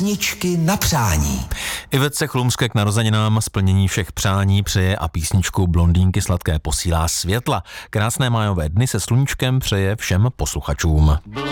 Písničky na přání. Ivetce Chlumské k narozeninám splnění všech přání přeje a písničku Blondýnky sladké posílá světla. Krásné májové dny se sluníčkem přeje všem posluchačům.